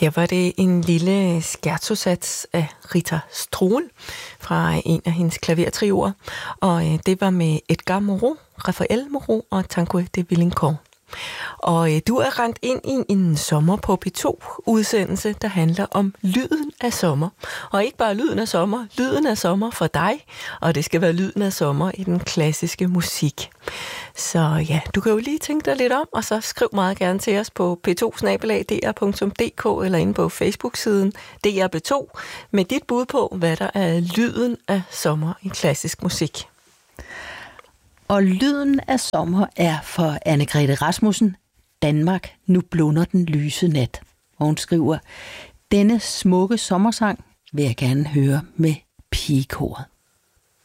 Her var det en lille scherzosats af Rita Struel fra en af hendes klavertrioer, og det var med Edgar Moreau, Raphael Moreau og Tango de Villincourt. Og du er rendt ind i en sommer på P2-udsendelse, der handler om lyden af sommer. Og ikke bare lyden af sommer for dig, og det skal være lyden af sommer i den klassiske musik. Så ja, du kan jo lige tænke dig lidt om, og så skriv meget gerne til os på p2@dr.dk eller inde på Facebook-siden DRB2 med dit bud på, hvad der er lyden af sommer i klassisk musik. Og lyden af sommer er for Anne-Grethe Rasmussen, Danmark, nu blunder den lyse nat. Og hun skriver, denne smukke sommersang vil jeg gerne høre med pigekoret.